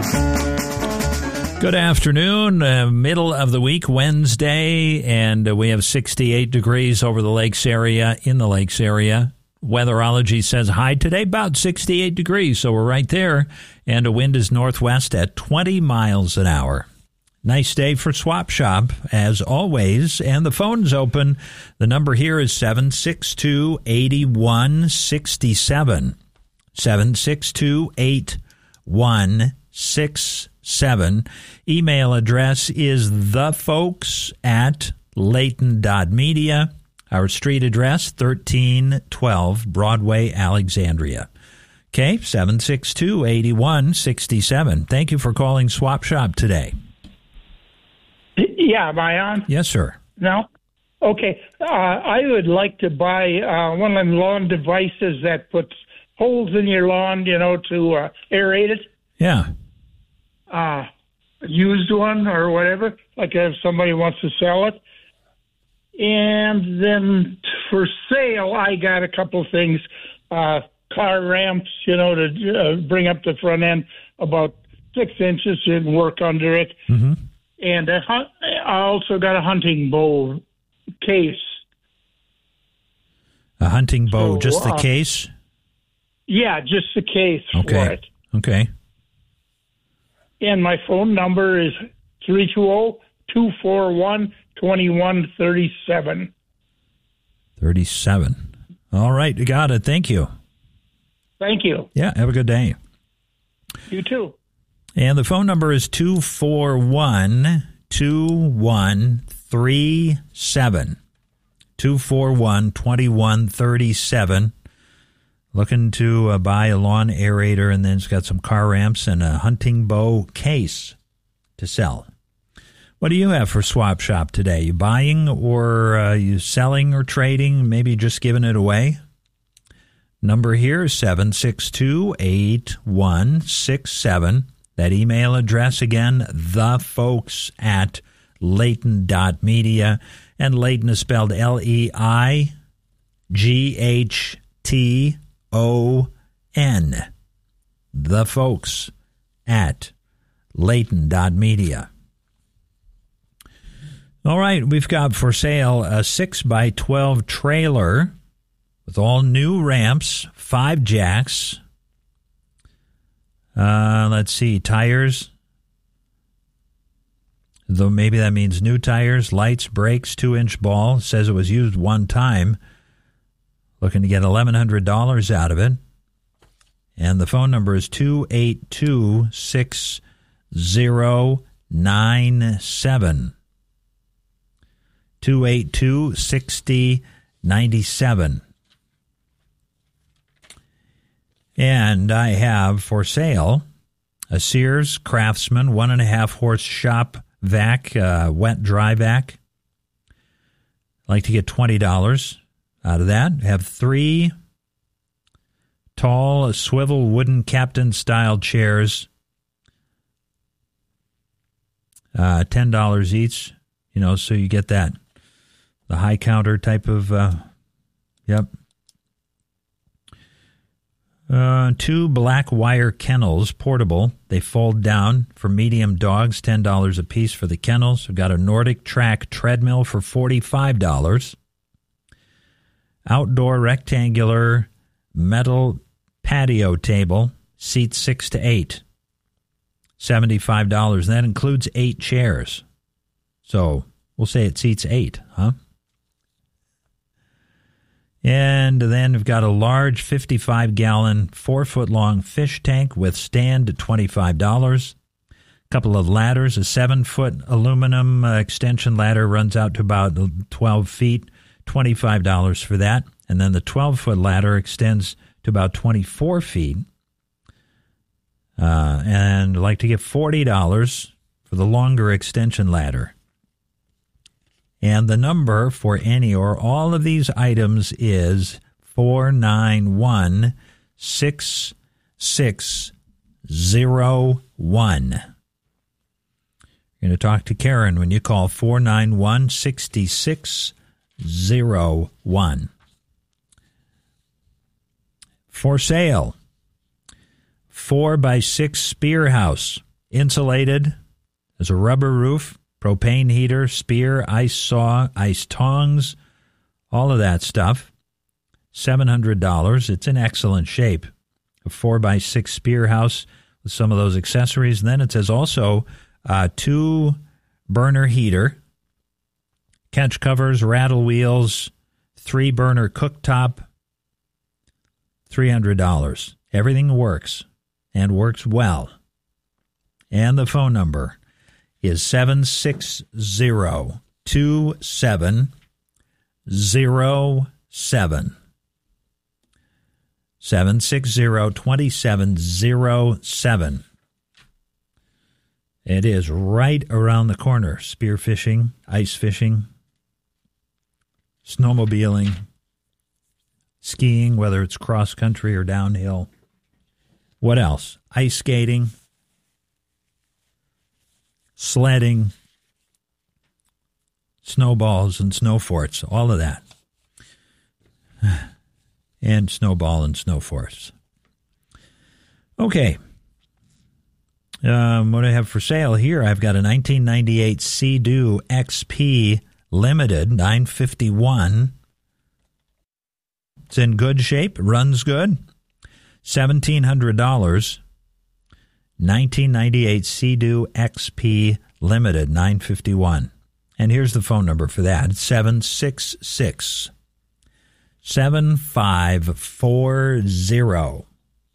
Good afternoon, middle of the week, Wednesday, and we have 68 degrees over the lakes area, in the lakes area. Weatherology says high today, about 68 degrees, so we're right there, and the wind is northwest at 20 miles an hour. Nice day for Swap Shop, as always, and the phone's open. The number here is 762-8167, 762-8167. Email address is thefolks@layton.media. Our street address, 1312 Broadway, Alexandria. Okay, 762-8167. Thank you for calling Swap Shop today. Yeah, am I on? Yes, sir. No? Okay. I would like to buy one of them lawn devices that puts holes in your lawn, to aerate it. Yeah. Used one or whatever, like if somebody wants to sell it. And then for sale, I got a couple things, car ramps, to bring up the front end about 6 inches and work under it. Mm-hmm. And I also got a hunting bow case. A hunting bow, just the case? Yeah, just the case for it. Okay. And my phone number is 320-241-2137. 37. All right, you got it. Thank you. Thank you. Yeah, have a good day. You too. And the phone number is 241-2137. 241-2137. Looking to buy a lawn aerator, and then it's got some car ramps and a hunting bow case to sell. What do you have for Swap Shop today? You buying or you selling or trading? Maybe just giving it away? Number here is 762-8167. That email address again, thefolks@layton.media. And Layton is spelled Leighton. thefolks@layton.media. All right, we've got for sale a 6x12 trailer with all new ramps, 5 jacks. Let's see, tires. Though maybe that means new tires, lights, brakes, 2-inch ball. It says it was used one time. Looking to get $1,100 out of it. And the phone number is 282-6097. 282-6097. And I have for sale a Sears Craftsman 1.5 horse shop vac, wet dry vac. I'd like to get $20 out of that. Have 3 tall swivel wooden captain style chairs. $10 each, so you get that. The high counter type of, yep. 2 black wire kennels, portable. They fold down for medium dogs, $10 a piece for the kennels. We've got a Nordic Track treadmill for $45. Outdoor rectangular metal patio table, seats 6 to 8, $75. And that includes 8 chairs. So we'll say it seats 8, huh? And then we've got a large 55-gallon, 4-foot-long fish tank with stand at $25. A couple of ladders, a 7-foot aluminum extension ladder runs out to about 12 feet, $25 for that. And then the 12-foot ladder extends to about 24 feet. And I'd like to get $40 for the longer extension ladder. And the number for any or all of these items is 491-6601. You're going to talk to Karen when you call 491-6601. For sale, 4x6 Spear House, insulated. There's a rubber roof, propane heater, spear, ice saw, ice tongs, all of that stuff. $700. It's in excellent shape. A 4x6 spear house with some of those accessories. And then it says also 2-burner heater, catch covers, rattle wheels, 3-burner cooktop, $300. Everything works and works well. And the phone number is 760-2707. 760-2707. It is right around the corner. Spear fishing, ice fishing, snowmobiling, skiing, whether it's cross-country or downhill. What else? Ice skating, sledding, snowballs and snow forts, all of that. And snowball and snow forts. Okay. What do I have for sale here? I've got a 1998 Sea-Doo XP Limited 951. It's in good shape, runs good. $1,700. 1998 Sea-Doo XP Limited 951. And here's the phone number for that. It's 766-7540.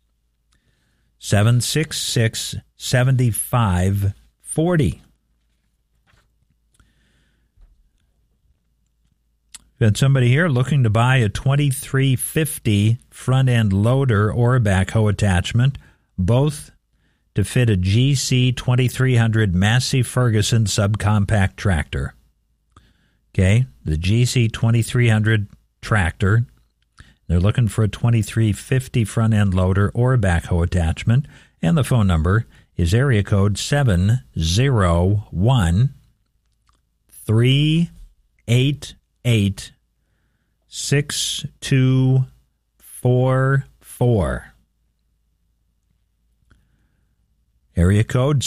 766-7540. We had somebody here looking to buy a 2350 front-end loader or backhoe attachment, both to fit a GC 2300 Massey Ferguson subcompact tractor. Okay, the GC 2300 tractor. They're looking for a 2350 front-end loader or a backhoe attachment, and the phone number is area code 701-388-6244. Area code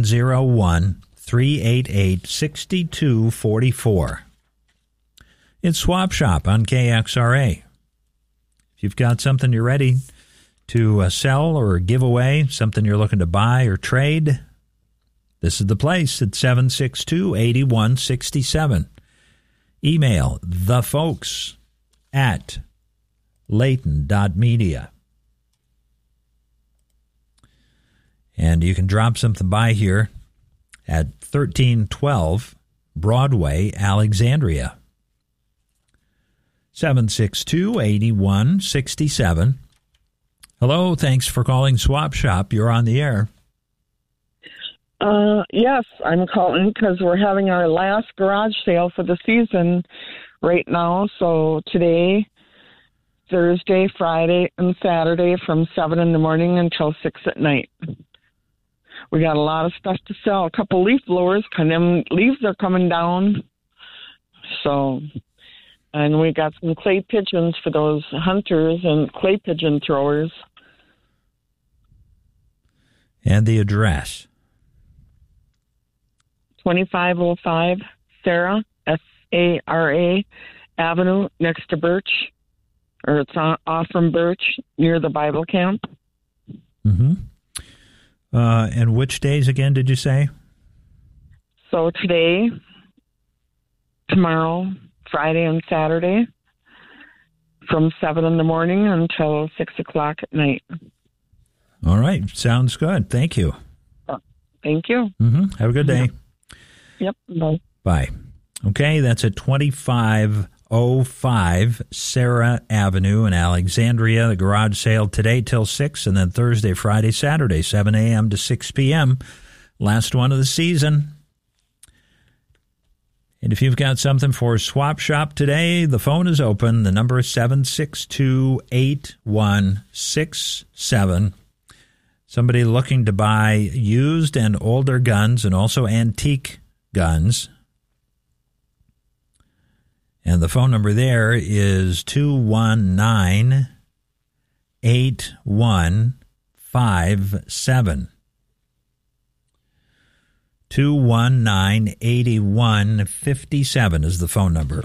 701-388-6244. It's Swap Shop on KXRA. If you've got something you're ready to sell or give away, something you're looking to buy or trade, this is the place at 762-8167. Email thefolks@layton.media. And you can drop something by here at 1312 Broadway, Alexandria. 762-8167. Hello, thanks for calling Swap Shop. You're on the air. Yes, I'm calling because we're having our last garage sale for the season right now. So today, Thursday, Friday, and Saturday from 7 in the morning until 6 at night. We got a lot of stuff to sell. A couple leaf blowers, leaves are coming down. So, and we got some clay pigeons for those hunters and clay pigeon throwers. And the address? 2505 Sarah, S-A-R-A, Avenue next to Birch, or it's off from Birch near the Bible camp. Mm-hmm. And which days again did you say? So today, tomorrow, Friday, and Saturday from 7 in the morning until 6 o'clock at night. All right. Sounds good. Thank you. Thank you. Mm-hmm. Have a good day. Yep. Bye. Bye. Okay, that's at 2505 Sarah Avenue in Alexandria. The garage sale today till 6, and then Thursday, Friday, Saturday, 7 a.m. to 6 p.m. Last one of the season. And if you've got something for Swap Shop today, the phone is open. The number is 762-8167. Somebody looking to buy used and older guns and also antique guns. And the phone number there is 219-8157. 219-8157 is the phone number.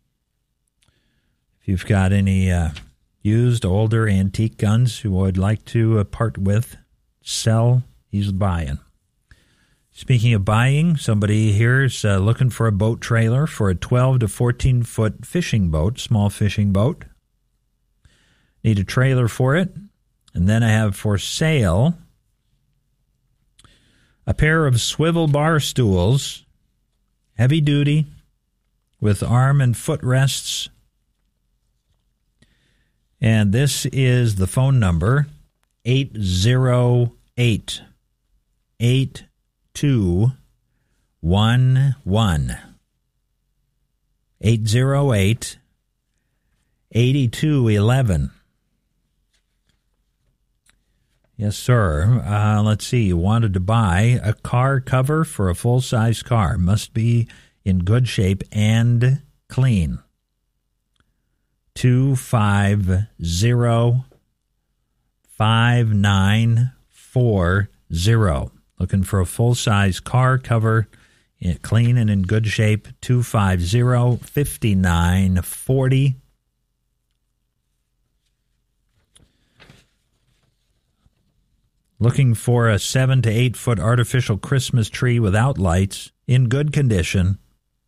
If you've got any used, older, antique guns you would like to part with, sell, he's buying. Speaking of buying, somebody here is looking for a boat trailer for a 12 to 14-foot fishing boat, small fishing boat. Need a trailer for it. And then I have for sale a pair of swivel bar stools, heavy duty, with arm and foot rests. And this is the phone number, 808-8211. 808-8211. Yes, sir. Let's see. You wanted to buy a car cover for a full-size car. Must be in good shape and clean. 250-5940. Looking for a full-size car cover, clean and in good shape. 250-5940. Looking for a 7 to 8 foot artificial Christmas tree without lights, in good condition.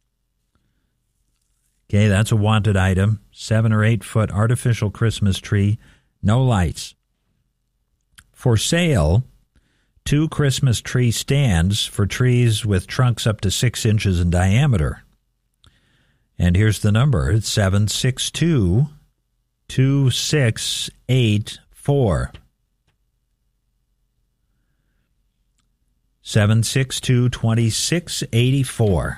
Okay, that's a wanted item. 7 or 8 foot artificial Christmas tree, no lights. For sale, 2 Christmas tree stands for trees with trunks up to 6 inches in diameter. And here's the number. It's 762-2684. 762-2684.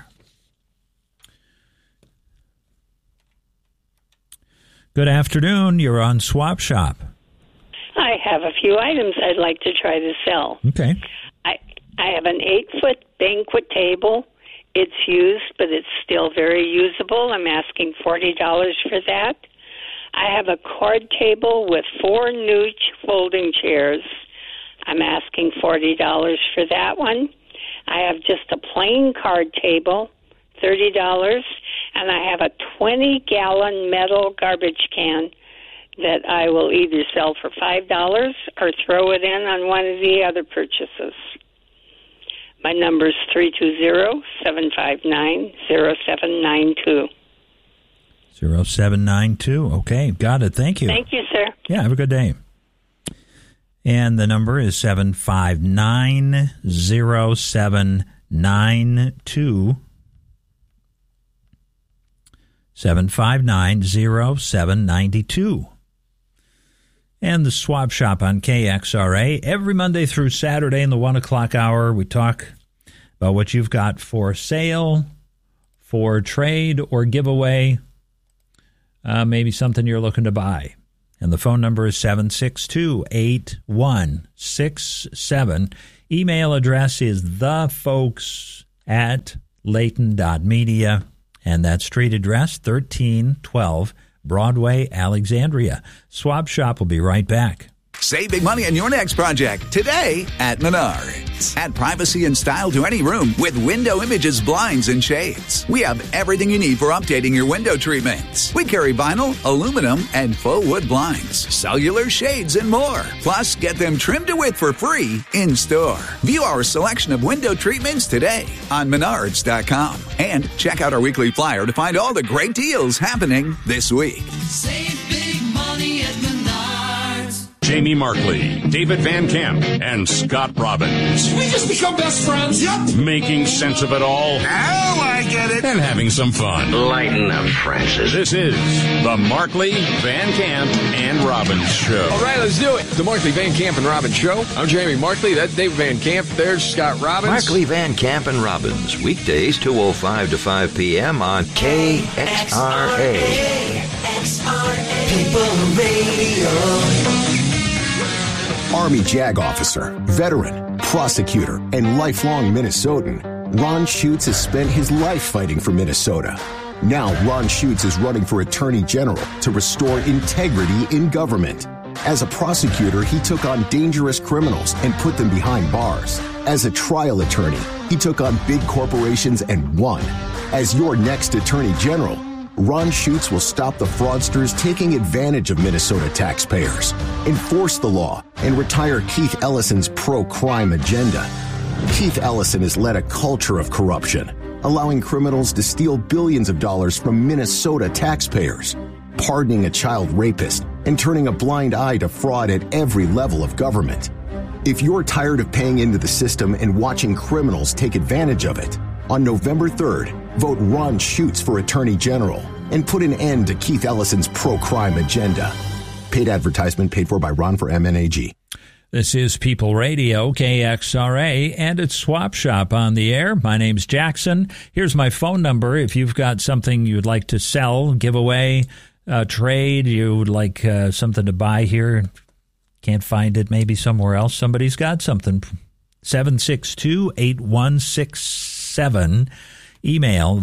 Good afternoon. You're on Swap Shop. I have a few items I'd like to try to sell. Okay. I have an 8-foot banquet table. It's used, but it's still very usable. I'm asking $40 for that. I have a card table with 4 new folding chairs. I'm asking $40 for that one. I have just a plain card table, $30, and I have a 20-gallon metal garbage can that I will either sell for $5 or throw it in on one of the other purchases. My number is 320-759-0792. 0792. Okay, got it. Thank you. Thank you, sir. Yeah, have a good day. And the number is 759-0792. 759-0792. And the Swap Shop on KXRA. Every Monday through Saturday in the 1 o'clock hour, we talk about what you've got for sale, for trade or giveaway, maybe something you're looking to buy. And the phone number is 762-8167. Email address is thefolks@layton.media. And that street address, 1312 Broadway, Alexandria. Swap Shop will be right back. Save big money on your next project today at Menards. Add privacy and style to any room with Window Images blinds and shades. We have everything you need for updating your window treatments. We carry vinyl, aluminum, and faux wood blinds, cellular shades, and more. Plus, get them trimmed to width for free in store. View our selection of window treatments today on Menards.com. And check out our weekly flyer to find all the great deals happening this week. Save big money at Menards. Jamie Markley, David Van Camp, and Scott Robbins. Did we just become best friends? Yep. Making sense of it all. Now I get it. And having some fun. Lighten up, Francis. This is the Markley, Van Camp, and Robbins Show. All right, let's do it. The Markley, Van Camp, and Robbins Show. I'm Jamie Markley. That's David Van Camp. There's Scott Robbins. Markley, Van Camp, and Robbins. Weekdays, 2:05 to 5 p.m. on KXRA. People Radio. Army JAG officer, veteran, prosecutor, and lifelong Minnesotan, Ron Schutz has spent his life fighting for Minnesota. Now Ron Schutz is running for Attorney General to restore integrity in government. As a prosecutor, he took on dangerous criminals and put them behind bars. As a trial attorney, He took on big corporations and won. As your next Attorney General, Ron Schutz will stop the fraudsters taking advantage of Minnesota taxpayers, enforce the law, and retire Keith Ellison's pro-crime agenda. Keith Ellison has led a culture of corruption, allowing criminals to steal billions of dollars from Minnesota taxpayers, pardoning a child rapist, and turning a blind eye to fraud at every level of government. If you're tired of paying into the system and watching criminals take advantage of it, on November 3rd, vote Ron Schutz for Attorney General and put an end to Keith Ellison's pro-crime agenda. Paid advertisement paid for by Ron for MNAG. This is People Radio, KXRA, and it's Swap Shop on the air. My name's Jackson. Here's my phone number. If you've got something you'd like to sell, give away, trade, you would like something to buy here, can't find it maybe somewhere else, somebody's got something. 762-8167. Email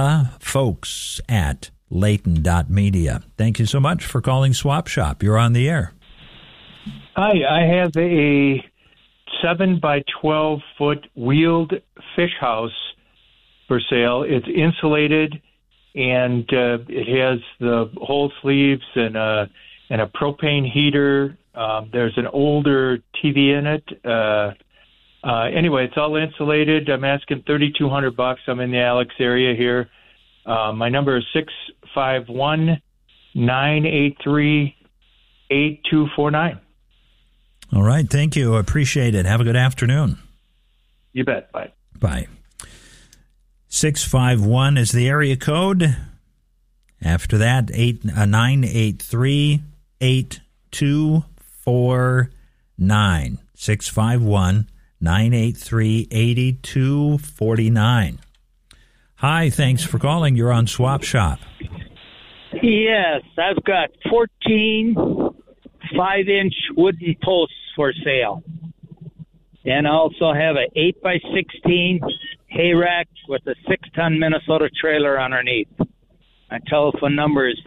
thefolks@layton.media. Thank you so much for calling Swap Shop. You're on the air. Hi, I have a 7 by 12 foot wheeled fish house for sale. It's insulated and it has the whole sleeves and a propane heater. There's an older TV in it. Anyway, it's all insulated. I'm asking $3,200. I'm in the Alex area here. My number is 651-983-8249. All right. Thank you. Appreciate it. Have a good afternoon. You bet. Bye. Bye. 651 is the area code. After that, 983-8249. 651-983-8249. Hi, thanks for calling. You're on Swap Shop. Yes, I've got 14 5-inch wooden posts for sale. And I also have an 8 by 16 hay rack with a 6-ton Minnesota trailer underneath. My telephone number is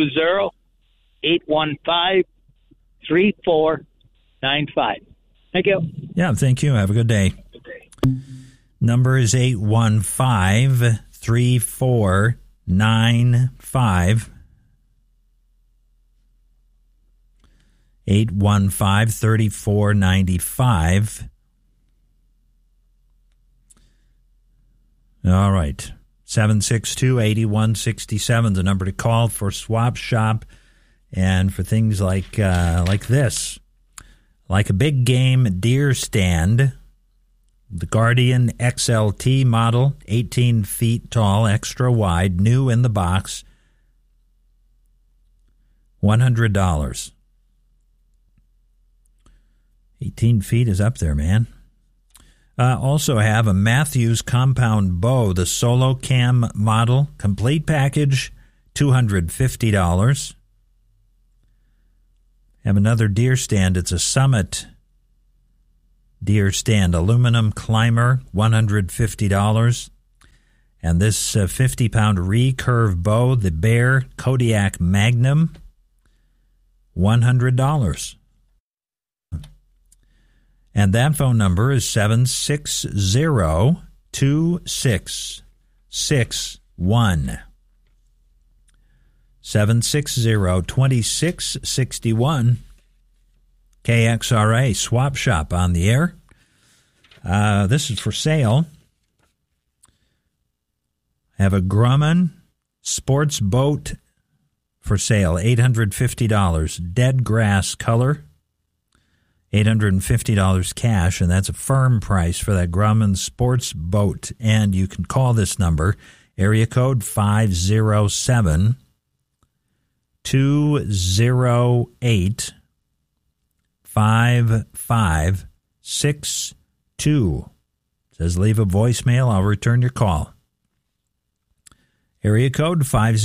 320-815-3495. Thank you. Yeah, thank you. Have a good day. Number is 815-3495. 815-3495. All right. 762-8167, the number to call for Swap Shop and for things like this. Like a big game deer stand, the Guardian XLT model, 18 feet tall, extra wide, new in the box, $100. 18 feet is up there, man. Also have a Matthews compound bow, the Solo Cam model, complete package, $250. Have another deer stand. It's a Summit deer stand, aluminum climber, $150. And this 50-pound recurve bow, the Bear Kodiak Magnum, $100. And that phone number is 760-2661. 760-2661. KXRA Swap Shop on the air. This is for sale. I have a Grumman sports boat for sale, $850. Dead grass color. $850 cash, and that's a firm price for that Grumman sports boat. And you can call this number, area code 507-208-5562. It says leave a voicemail, I'll return your call. Area code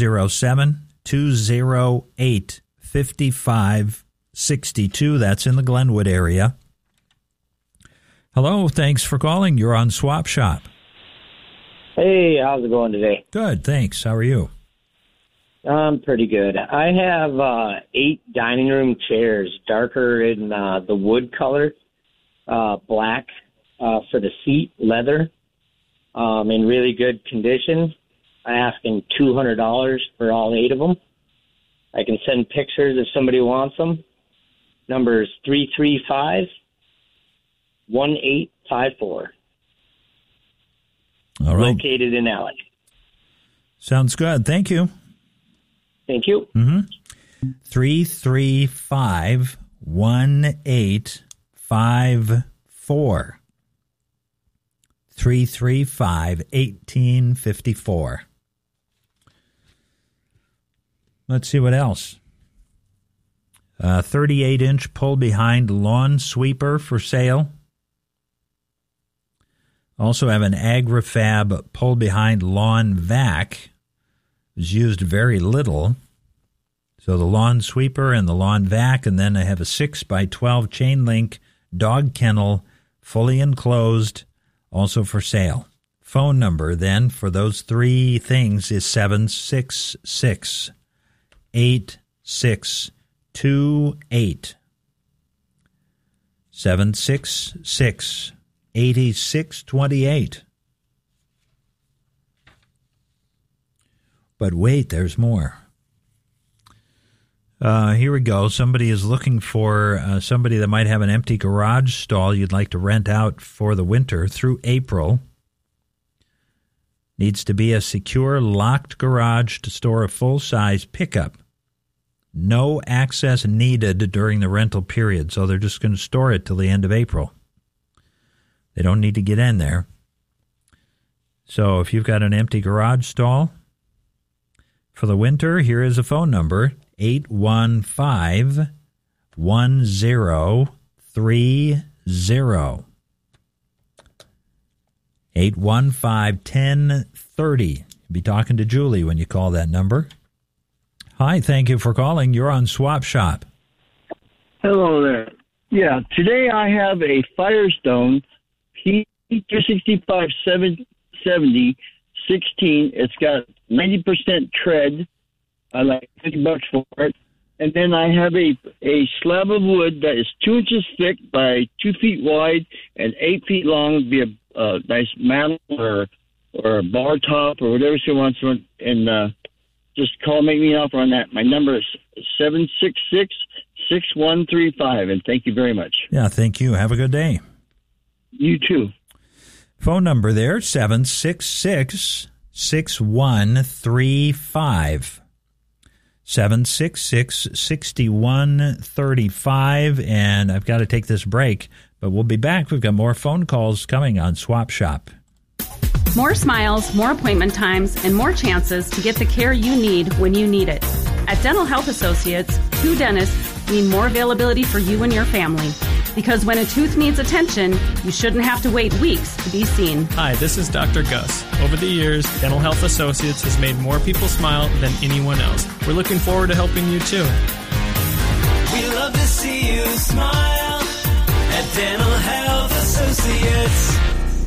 507-208-5562. That's in the Glenwood area. Hello, thanks for calling. You're on Swap Shop. Hey, how's it going today? Good, thanks. How are you? I'm pretty good. I have 8 dining room chairs, darker in the wood color, black for the seat, leather. in really good condition. I'm asking $200 for all 8 of them. I can send pictures if somebody wants them. Number is 335-1854. All right. Located in Alec. Sounds good. Thank you. Thank you. 335-1854. 335-1854. Let's see what else. 38-inch pull-behind lawn sweeper for sale. Also have an AgriFab pull-behind lawn vac. It's used very little. So the lawn sweeper and the lawn vac, and then I have a 6x12 chain link dog kennel, fully enclosed, also for sale. Phone number then for those 3 things is 766-8628. 766-8628. But wait, there's more. Here we go. Somebody is looking for somebody that might have an empty garage stall you'd like to rent out for the winter through April. Needs to be a secure, locked garage to store a full-size pickup. No access needed during the rental period, so they're just going to store it till the end of April. They don't need to get in there. So if you've got an empty garage stall for the winter, here is a phone number, 815-1030. 815-1030. Be talking to Julie when you call that number. Hi, thank you for calling. You're on Swap Shop. Hello there. Yeah, today I have a Firestone P265-770 16. It's got 90% tread. I like $50 for it. And then I have a slab of wood that is 2 inches thick by 2 feet wide and 8 feet long. It'd be a nice mantle or a bar top or whatever she wants. And just make me an offer on that. My number is 766-6135. And thank you very much. Yeah, thank you. Have a good day. You too. Phone number there, 766-6135. 766-6135. And I've got to take this break, but we'll be back. We've got more phone calls coming on Swap Shop. More smiles, more appointment times, and more chances to get the care you need when you need it. At Dental Health Associates, 2 dentists mean more availability for you and your family. Because when a tooth needs attention, you shouldn't have to wait weeks to be seen. Hi, this is Dr. Gus. Over the years, Dental Health Associates has made more people smile than anyone else. We're looking forward to helping you too. We love to see you smile at Dental Health Associates.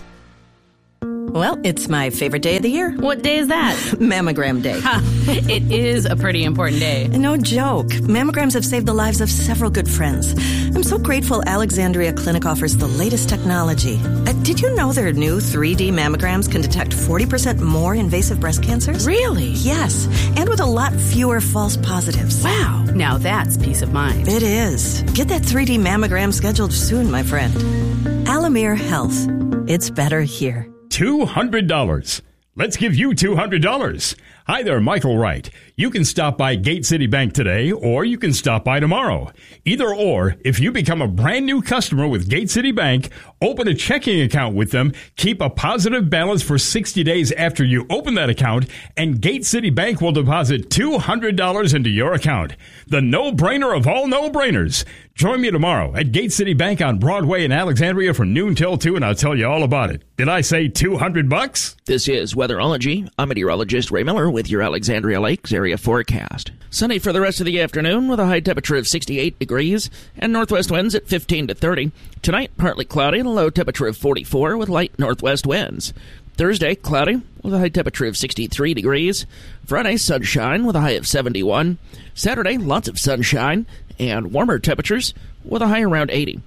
Well, it's my favorite day of the year. What day is that? Mammogram Day. It is a pretty important day. No joke. Mammograms have saved the lives of several good friends. I'm so grateful Alexandria Clinic offers the latest technology. Did you know their new 3D mammograms can detect 40% more invasive breast cancers? Really? Yes, and with a lot fewer false positives. Wow. Now that's peace of mind. It is. Get that 3D mammogram scheduled soon, my friend. Alamere Health. It's better here. $200. Let's give you $200. Hi there, Michael Wright. You can stop by Gate City Bank today, or you can stop by tomorrow. Either or, if you become a brand new customer with Gate City Bank, open a checking account with them, keep a positive balance for 60 days after you open that account, and Gate City Bank will deposit $200 into your account. The no-brainer of all no-brainers. Join me tomorrow at Gate City Bank on Broadway in Alexandria from noon till 2, and I'll tell you all about it. Did I say $200? This is Weatherology. I'm meteorologist Ray Miller with your Alexandria Lakes area forecast. Sunny for the rest of the afternoon with a high temperature of 68 degrees and northwest winds at 15 to 30. Tonight, partly cloudy and a low temperature of 44 with light northwest winds. Thursday, cloudy with a high temperature of 63 degrees. Friday, sunshine with a high of 71. Saturday, lots of sunshine and warmer temperatures with a high around 80.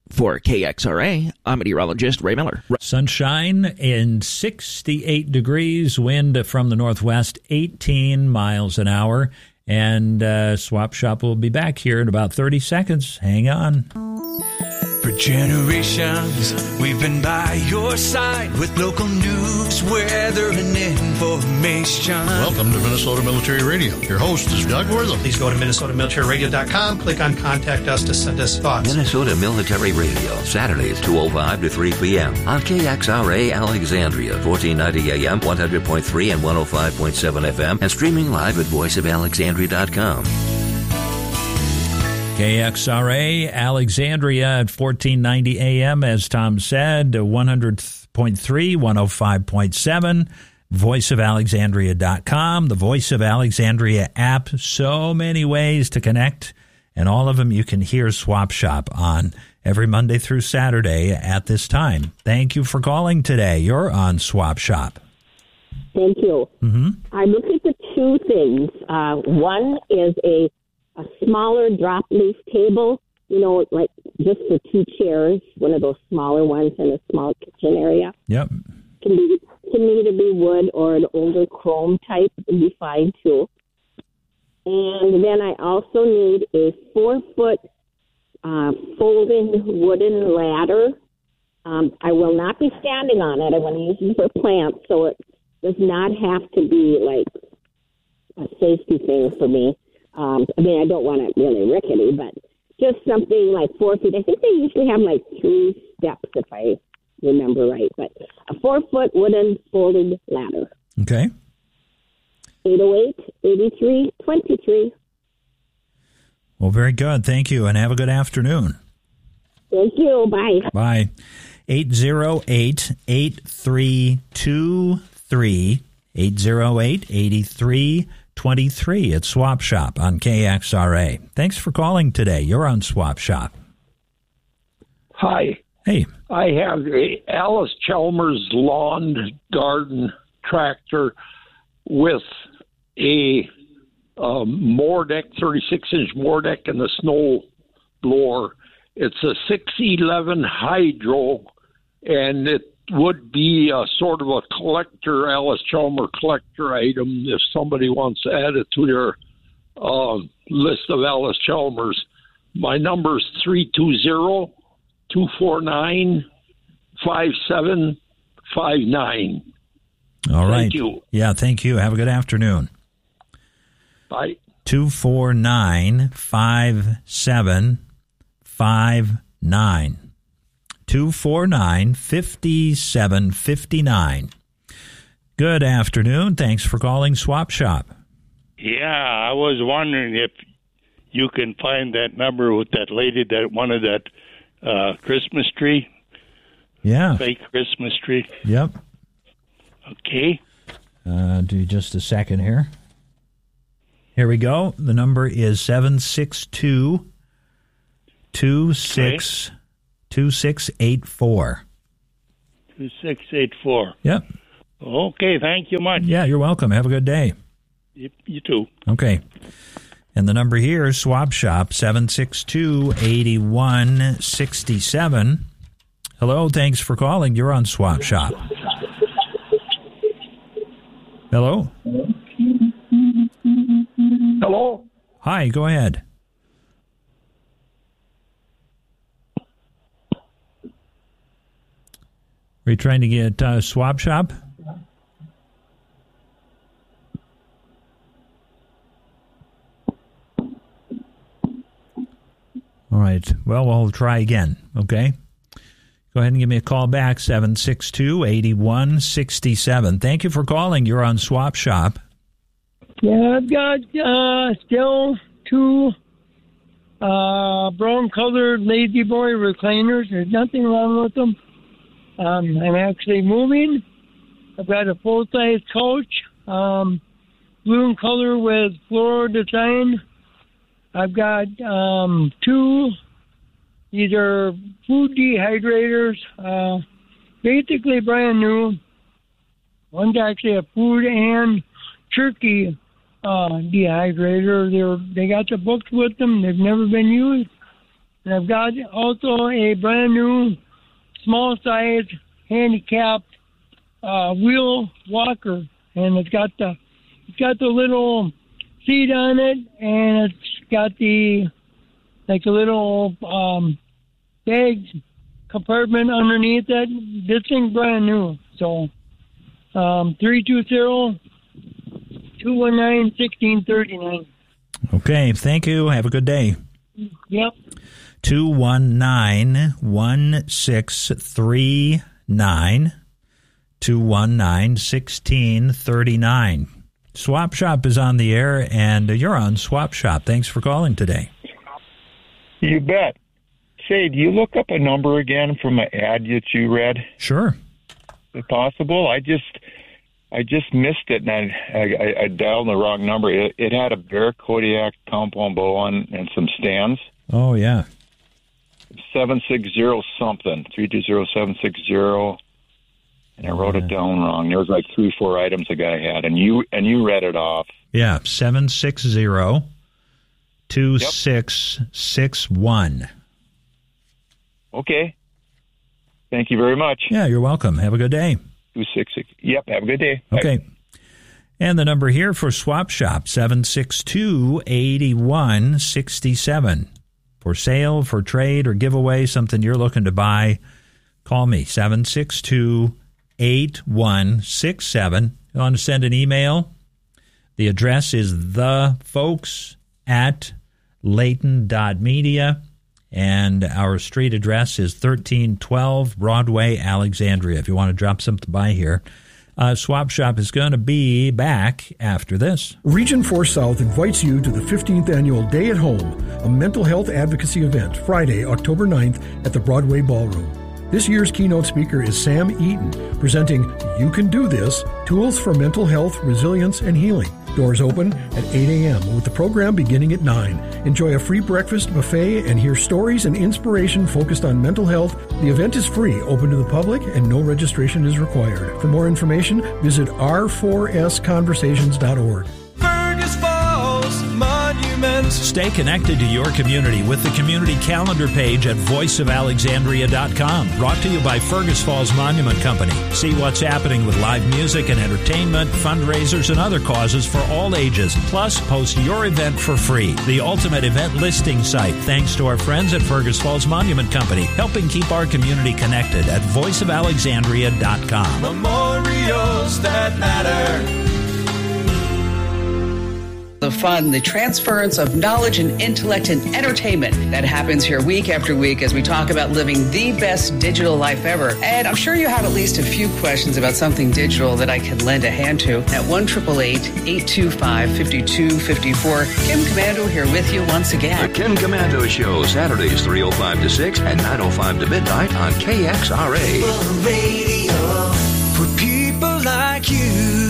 For KXRA, I'm meteorologist Ray Miller. Sunshine and 68 degrees, wind from the northwest, 18 miles an hour. And Swap Shop will be back here in about 30 seconds. Hang on. For generations, we've been by your side with local news, weather, and information. Welcome to Minnesota Military Radio. Your host is Doug Wortham. Please go to MinnesotaMilitaryRadio.com, click on Contact Us to send us thoughts. Minnesota Military Radio, Saturdays 2:05 to 3 p.m. on KXRA Alexandria, 1490 AM, 100.3 and 105.7 FM, and streaming live at voiceofalexandria.com. KXRA Alexandria at 1490 AM, as Tom said, 100.3, 105.7, voiceofalexandria.com, the Voice of Alexandria app. So many ways to connect, and all of them you can hear Swap Shop on every Monday through Saturday at this time. Thank you for calling today. You're on Swap Shop. Thank you. I'm looking for two things. One is a smaller drop leaf table, like just for two chairs, one of those smaller ones in a small kitchen area. Yep. Can either be wood or an older chrome type would be fine too. And then I also need a 4-foot folding wooden ladder. I will not be standing on it. I want to use it for plants, so it does not have to be like a safety thing for me. I don't want it really rickety, but just something like 4 feet. I think they usually have like 3 steps, if I remember right. But a 4-foot wooden folded ladder. Okay. 808-8323. Well, very good. Thank you, and have a good afternoon. Thank you. Bye. Bye. 808-8323. 808-8323. It's Swap Shop on KXRA. Thanks for calling today. You're on Swap Shop. Hi. Hey. I have a Alice Chalmers lawn garden tractor with a Mordek, 36-inch Mordek, and a snow blower. It's a 611 Hydro, and it would be a sort of a collector, Alice Chalmers collector item if somebody wants to add it to their list of Alice Chalmers. My number is 320-249-5759. All right. Thank you. Yeah, thank you. Have a good afternoon. Bye. 249-5759. 249-5759. Good afternoon. Thanks for calling Swap Shop. Yeah, I was wondering if you can find that number with that lady that wanted that Christmas tree. Yeah. Fake Christmas tree. Yep. Okay. Do just a second here. Here we go. The number is 762-2684. 2684. Yep. Okay, thank you much. Yeah, you're welcome. Have a good day. You too. Okay. And the number here is Swap Shop, 762-8167. Hello, thanks for calling. You're on Swap Shop. Hello? Hello? Hi, go ahead. Are you trying to get Swap Shop? All right. Well, we'll try again, okay? Go ahead and give me a call back, 762-8167. Thank you for calling. You're on Swap Shop. Yeah, I've got still 2 brown-colored Lazy Boy recliners. There's nothing wrong with them. I'm actually moving. I've got a full-size couch, blue in color with floral design. I've got 2 either food dehydrators, basically brand new. One's actually a food and turkey dehydrator. They got the books with them. They've never been used. And I've got also a brand new small size handicapped wheel walker, and it's got the little seat on it, and it's got the little bag compartment underneath it. This thing's brand new. So 320-219-1639. Okay, thank you. Have a good day. Yep. 219-1639. 219-1639. Swap Shop is on the air, and you're on Swap Shop. Thanks for calling today. You bet. Say, do you look up a number again from an ad that you read? Sure. If possible. I just missed it, and I dialed the wrong number. It had a Bear Kodiak compound bow on and some stands. Oh, yeah. 760-something. 320-760. And I wrote it down wrong. There was like 3-4 items the guy had, and you read it off. Yeah, 760-2661. Okay. Thank you very much. Yeah, you're welcome. Have a good day. 266. Yep, have a good day. Okay. Bye. And the number here for Swap Shop, 762-8167. For sale, for trade, or giveaway, something you're looking to buy, call me, 762-8167. You want to send an email? The address is thefolks@layton.media, and our street address is 1312 Broadway, Alexandria, if you want to drop something by here. Swap Shop is going to be back after this. Region 4 South invites you to the 15th Annual Day at Home, a mental health advocacy event, Friday, October 9th at the Broadway Ballroom. This year's keynote speaker is Sam Eaton, presenting You Can Do This, Tools for Mental Health, Resilience, and Healing. Doors open at 8 a.m. with the program beginning at 9. Enjoy a free breakfast buffet and hear stories and inspiration focused on mental health. The event is free, open to the public, and no registration is required. For more information, visit r4sconversations.org. Fergus Falls Monument. Stay connected to your community with the community calendar page at voiceofalexandria.com. Brought to you by Fergus Falls Monument Company. See what's happening with live music and entertainment, fundraisers, and other causes for all ages. Plus, post your event for free. The ultimate event listing site, thanks to our friends at Fergus Falls Monument Company, helping keep our community connected at voiceofalexandria.com. Memorials that matter. The fun, the transference of knowledge and intellect and entertainment that happens here week after week as we talk about living the best digital life ever. And I'm sure you have at least a few questions about something digital that I can lend a hand to. At 1-888-825-5254. Kim Commando here with you once again. The Kim Commando Show, Saturdays 3:05 to 6 and 9:05 to midnight on KXRA. Radio for people like you.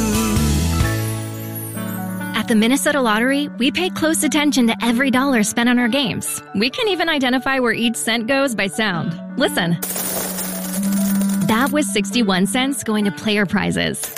At the Minnesota Lottery, we pay close attention to every dollar spent on our games. We can even identify where each cent goes by sound. Listen. That was 61 cents going to player prizes.